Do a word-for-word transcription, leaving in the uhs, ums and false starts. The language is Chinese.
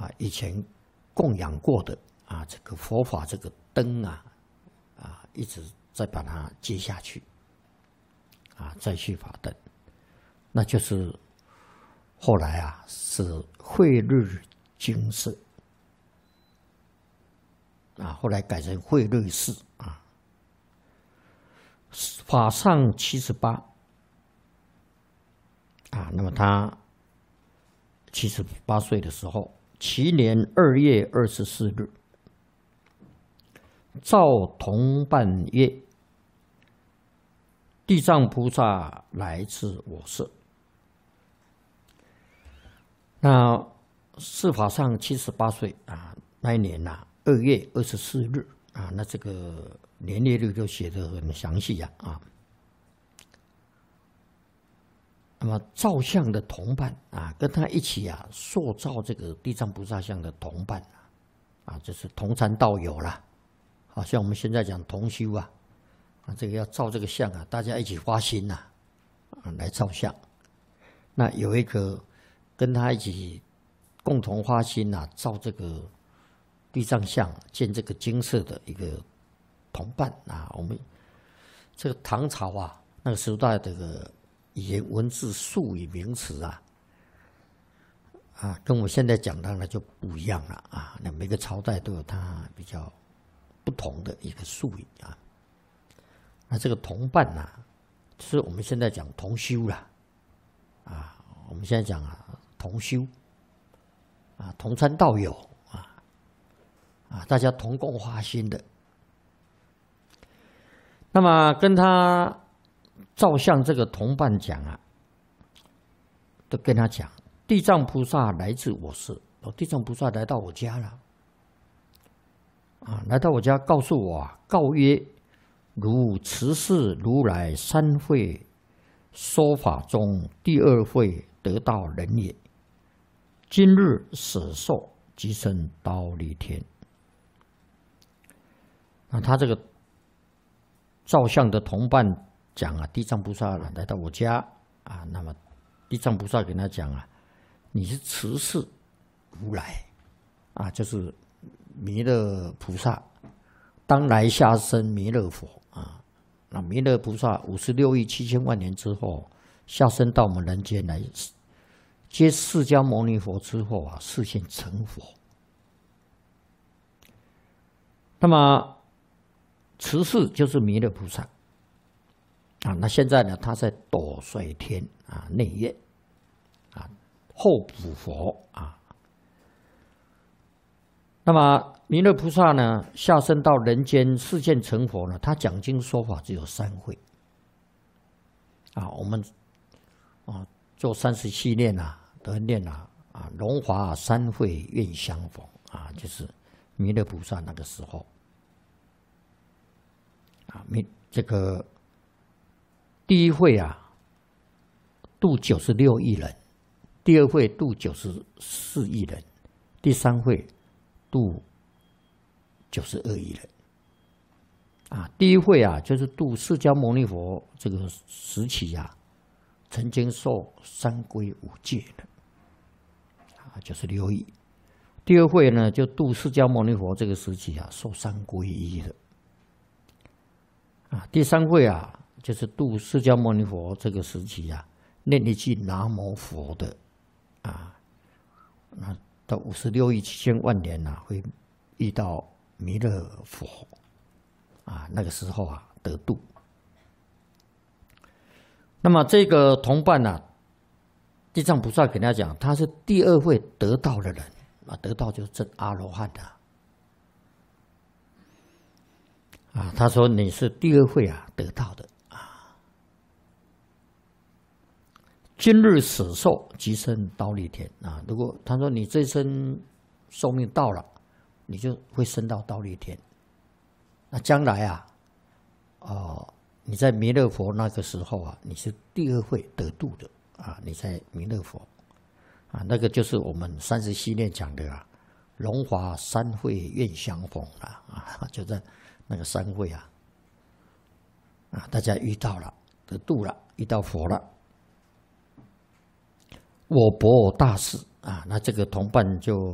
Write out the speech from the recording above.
啊以前供养过的啊这个佛法这个灯啊啊一直再把它接下去啊再续法灯，那就是后来啊是慧日精舍啊，后来改成慧瑞寺啊。法上七十八啊，那么他七十八岁的时候，其年二月二十四日，召同伴曰：“地藏菩萨来自我舍。”那释法上七十八岁啊，那一年呐、啊，二月二十四日啊，那这个年月日就写得很详细呀啊。那么造像的同伴啊，跟他一起啊塑造这个地藏菩萨像的同伴啊，啊，就是同参道友啦。好像我们现在讲同修啊，啊，这个要造这个像啊，大家一起发心呐、啊，啊，来造像。那有一个跟他一起共同发心呐、啊，造这个地藏像、建这个精舍的一个同伴啊，我们这个唐朝啊，那个时代这个语言文字术语名词啊，啊，跟我现在讲的呢就不一样了啊。那每个朝代都有它比较不同的一个术语啊。那这个同伴呐、啊，就是我们现在讲同修啦，啊，我们现在讲啊同修，啊同参道友啊，啊大家同共发心的。那么跟他照相这个同伴讲啊，都跟他讲，地藏菩萨来自我舍，哦，地藏菩萨来到我家了，啊，来到我家告诉我啊，告曰：如慈氏如来三会说法中第二会得道人也，今日舍受即生忉利天。那他这个照相的同伴讲啊，地藏菩萨来到我家啊，那么地藏菩萨跟他讲啊，你是慈氏如来啊，就是弥勒菩萨当来下生弥勒佛啊。那弥勒菩萨五十六亿七千万年之后下生到我们人间来接释迦牟尼佛之后啊，示现成佛。那么慈氏就是弥勒菩萨啊，那现在呢，他在斗率天啊内院啊候补佛啊。那么弥勒菩萨呢，下生到人间示现成佛呢，他讲经说法只有三会啊。我们啊做三十七念啊，都念啊啊，龙华三会愿相逢啊，就是弥勒菩萨那个时候啊，弥这个第一会啊度九十六亿人，第二会度九十四亿人，第三会度九十二亿人啊。第一会啊，就是度释迦牟尼佛这个时期啊，曾经受三皈五戒的啊，九十六亿。第二会呢，就度释迦牟尼佛这个时期啊，受三皈依的啊。第三会啊，就是度释迦牟尼佛这个时期啊，念一句南无佛的啊，那到五十六亿七千万年啊，会遇到弥勒佛啊，那个时候啊得度。那么这个同伴啊，地藏菩萨给他讲，他是第二会得道的人啊，得道就是证阿罗汉的啊。他说你是第二会啊得道的啊。今日舍受即生忉利天啊！如果他说你这一生寿命到了，你就会升到忉利天。那将来啊，哦，你在弥勒佛那个时候啊，你是第二会得度的啊，你在弥勒佛啊，那个就是我们三十七念讲的啊，龙华三会愿相逢啊啊，就在那个三会啊啊，大家遇到了得度了，遇到佛了。我博大士啊，那这个同伴就